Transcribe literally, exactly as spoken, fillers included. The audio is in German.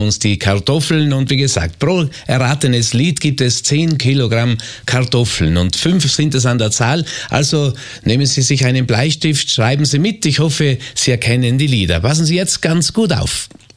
uns die Kartoffeln und wie gesagt, pro erratenes Lied gibt es zehn Kilogramm Kartoffeln und fünf sind es an der Zahl. Also nehmen Sie sich einen Bleistift, schreiben Sie mit. Ich hoffe, Sie erkennen die Lieder. Passen Sie jetzt ganz gut auf.